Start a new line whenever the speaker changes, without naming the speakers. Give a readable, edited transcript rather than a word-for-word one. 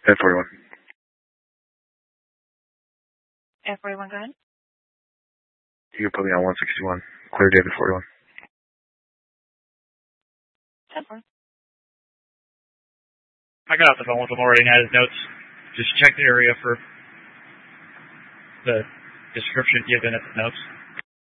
F41.
F41, go ahead.
You can put me on 161. Clear David 41.
10-4.
I got off the phone with him already and had his notes. Just check the area for the description given at the notes.